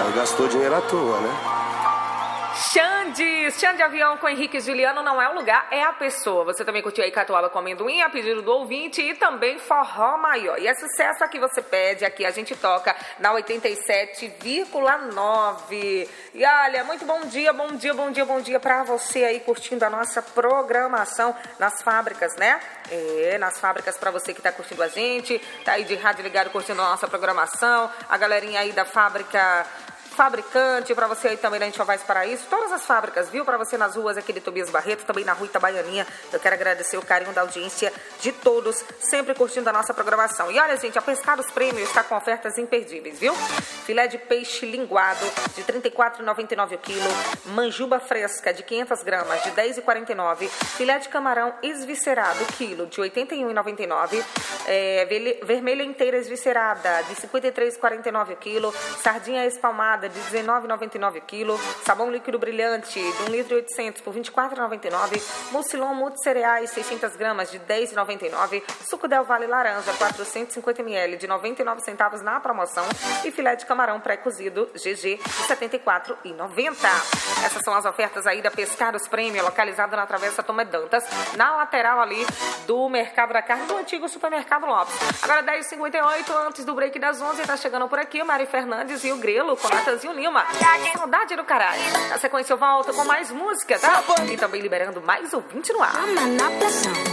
gastou dinheiro à toa, né? Xande Avião com Henrique e Juliano, não é o lugar, é a pessoa. Você também curtiu aí Catuaba com Amendoim, a pedido do ouvinte, e também Forró Maior. E é sucesso aqui você pede, aqui a gente toca na 87,9. E olha, muito bom dia pra você aí curtindo a nossa programação nas fábricas, né? Nas fábricas pra você que tá curtindo a gente, tá aí de rádio ligado curtindo a nossa programação, a galerinha aí da Fabricante, pra você aí também na Enxovais Paraíso, todas as fábricas, viu? Pra você nas ruas aqui de Tobias Barreto, também na rua Itabaianinha. Eu quero agradecer o carinho da audiência de todos, sempre curtindo a nossa programação. E olha, gente, a Pescados Prêmio está com ofertas imperdíveis, viu? Filé de peixe linguado de R$ 34,99 o quilo, manjuba fresca de 500 gramas de R$ 10,49, filé de camarão esviscerado quilo de R$ 81,99, vermelha inteira esviscerada de R$ 53,49 o quilo, sardinha espalmada de R$ 19,99 o quilo, sabão líquido brilhante de 1,8 litro por R$ 24,99, mucilon multicereais 600 gramas de R$ 10,99, suco Del Valle laranja 450 ml de 99 centavos na promoção e filé de camarão pré-cozido GG de R$ 74,90. Essas são as ofertas aí da Pescados Prêmio, localizada na Travessa Tomé Dantas, na lateral ali do Mercado da Carne, do antigo Supermercado Lopes. Agora 10h58, antes do break das 11, tá chegando por aqui o Mari Fernandes e o Grelo com Natanzinho Lima. Saudade do caralho. Na sequência eu volto com mais música, tá? E também liberando mais ouvinte no ar.